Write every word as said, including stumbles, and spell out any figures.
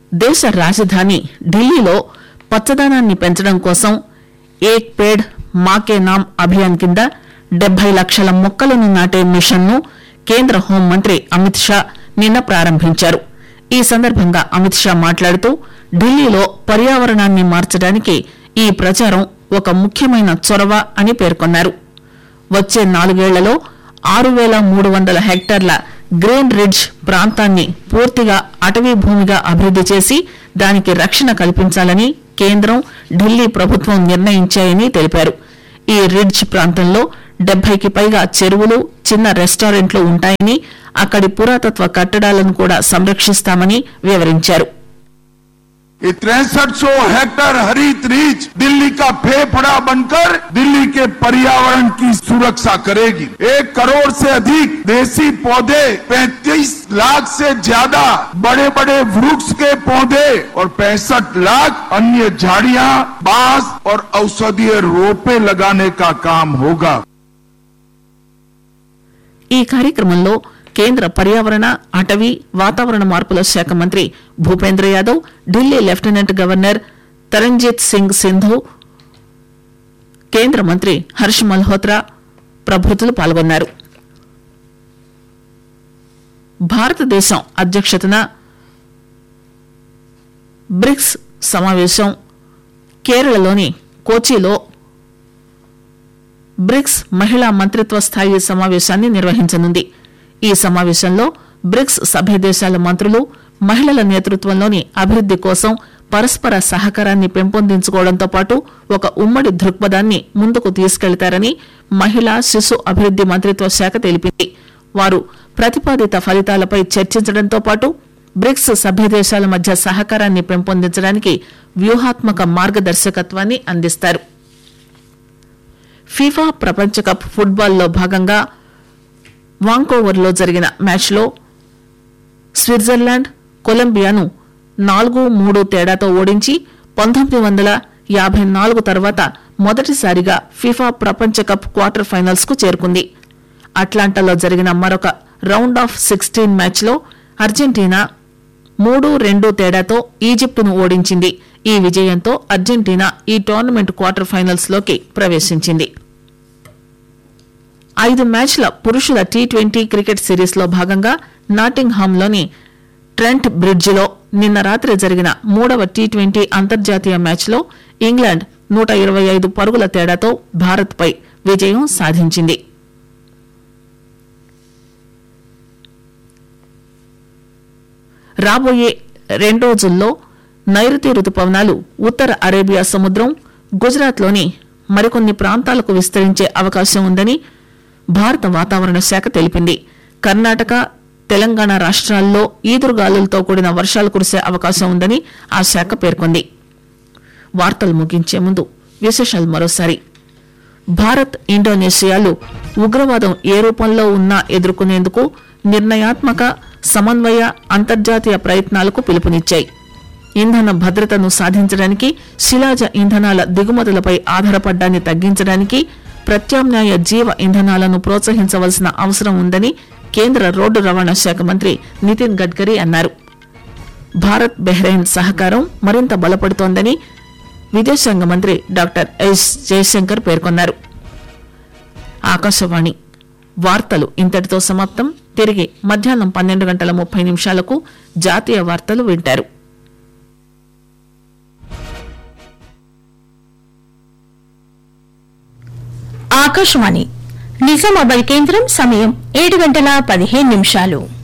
దేశ రాజధాని ఢిల్లీలో పచ్చదనాన్ని పెంచడం కోసం ఏక్ పేడ్ మాకే నామ్ అభియాన్ కింద డెబ్బై లక్షల మొక్కలను నాటే మిషన్ ను కేంద్ర హోంమంత్రి అమిత్ షా నిన్న ప్రారంభించారు. ఈ సందర్భంగా అమిత్ షా మాట్లాడుతూ ఢిల్లీలో పర్యావరణాన్ని మార్చడానికి ఈ ప్రచారం ఒక ముఖ్యమైన చొరవ అని పేర్కొన్నారు. వచ్చే నాలుగేళ్లలో ఆరు వేల మూడు వందల హెక్టార్ల గ్రీన్ రిడ్జ్ ప్రాంతాన్ని పూర్తిగా అటవీ భూమిగా అభివృద్ది చేసి దానికి రక్షణ కల్పించాలని కేంద్రం ఢిల్లీ ప్రభుత్వం నిర్ణయించాయని తెలిపారు. ఈ రిడ్జ్ ప్రాంతంలో డెబ్బైకి పైగా చెరువులు, చిన్న రెస్టారెంట్లు ఉంటాయని, అక్కడి పురాతత్వ కట్టడాలను కూడా సంరక్షిస్తామని వివరించారు. तिरसठ सौ हेक्टेयर हरित रीच दिल्ली का फेफड़ा बनकर दिल्ली के पर्यावरण की सुरक्षा करेगी. एक करोड़ से अधिक देसी पौधे, पैंतीस लाख से ज्यादा बड़े बड़े वृक्ष के पौधे और पैंसठ लाख अन्य झाड़ियां, बांस और औषधीय रोपे लगाने का काम होगा. ఈ కార్యక్రమంలో కేంద్ర పర్యావరణ, అటవీ, వాతావరణ మార్పుల శాఖ మంత్రి భూపేంద్ర యాదవ్, ఢిల్లీ లెఫ్టినెంట్ గవర్నర్ తరంజిత్ సింగ్ సింధు, కేంద్ర మంత్రి హర్ష్ మల్హోత్రా ప్రభృతులు పాల్గొన్నారు. భారతదేశం అధ్యక్షతన బ్రిక్స్ సమావేశం కేరళలోని కోచిలో బ్రిక్స్ మహిళా మంత్రిత్వ స్థాయి సమావేశాన్ని నిర్వహించనుంది. ఈ సమావేశంలో బ్రిక్స్ సభ్య దేశాల మంత్రులు మహిళల నేతృత్వంలోని అభివృద్ది కోసం పరస్పర సహకారాన్ని పెంపొందించుకోవడంతో పాటు ఒక ఉమ్మడి దృక్పథాన్ని ముందుకు తీసుకెళ్తారని మహిళా శిశు అభివృద్ది మంత్రిత్వ శాఖ తెలిపింది. వారు ప్రతిపాదిత ఫలితాలపై చర్చించడంతో పాటు బ్రిక్స్ సభ్య దేశాల మధ్య సహకారాన్ని పెంపొందించడానికి వ్యూహాత్మక మార్గదర్శకత్వాన్ని అందిస్తారు. ఫీఫా ప్రపంచ కప్ ఫుట్బాల్లో భాగంగా వాంకోవర్లో జరిగిన మ్యాచ్లో స్విట్జర్లాండ్ కొలంబియాను నాలుగు మూడు తేడాతో ఓడించి పంతొమ్మిది వందల యాభై నాలుగు తర్వాత మొదటిసారిగా ఫీఫా ప్రపంచ కప్ క్వార్టర్ ఫైనల్స్ కు చేరుకుంది. అట్లాంటాలో జరిగిన మరొక రౌండ్ ఆఫ్ సిక్స్టీన్ మ్యాచ్లో అర్జెంటీనా మూడు రెండు తేడాతో ఈజిప్టును ఓడించింది. ఈ విజయంతో అర్జెంటీనా ఈ టోర్నమెంట్ క్వార్టర్ ఫైనల్స్ లోకి ప్రవేశించింది. ఐదు మ్యాచ్ల పురుషుల టీ ట్వంటీ క్రికెట్ సిరీస్ లో భాగంగా నాటింగ్హామ్ లోని ట్రెంట్ బ్రిడ్జిలో నిన్న రాత్రి జరిగిన మూడవ టీ ట్వంటీ అంతర్జాతీయ మ్యాచ్లో ఇంగ్లాండ్ నూట ఇరవై ఐదు పరుగుల తేడాతో భారత్ పై విజయం సాధించింది. రాబోయే రెండు రోజుల్లో నైరుతి రుతుపవనాలు ఉత్తర అరేబియా సముద్రం, గుజరాత్ లోని మరికొన్ని ప్రాంతాలకు విస్తరించే అవకాశం ఉందని భారత వాతావరణ శాఖ తెలిపింది. కర్ణాటక, తెలంగాణ రాష్ట్రాల్లో ఈదురుగాలులతో కూడిన వర్షాలు కురిసే అవకాశం ఉందని ఆ శాఖ పేర్కొంది. వార్తలు ముగించే ముందు విశేషాలు మరోసారి. భారత్, ఇండోనేషియాలు ఉగ్రవాదం ఏ రూపంలో ఉన్నా ఎదుర్కొనేందుకు నిర్ణయాత్మక, సమన్వయ అంతర్జాతీయ ప్రయత్నాలకు పిలుపునిచ్చాయి. ఇంధన భద్రతను సాధించడానికి, శిలాజ ఇంధనాల దిగుమతులపై ఆధారపడ్డాన్ని తగ్గించడానికి ప్రత్యామ్నాయ జీవ ఇంధనాలను ప్రోత్సహించవలసిన అవసరం ఉందని కేంద్ర రోడ్డు రవాణా శాఖ మంత్రి నితిన్ గడ్కరీ అన్నారు. భారత్ బెహ్రెయిన్ సహకారం మరింత బలపడుతోందని విదేశాంగ మంత్రి డాక్టర్ ఎస్ జయశంకర్ పేర్కొన్నారు. ఆకాశవాణి వార్తలు ఇంతటితో సమాప్తం. తిరిగి మధ్యాహ్నం పన్నెండు గంటల ముప్పై నిమిషాలకు జాతీయ వార్తలు వింటారు. ఆకాశవాణి నిజామాబాద్ కేంద్రం సమయం ఏడు గంటల పదిహేను నిమిషాలు.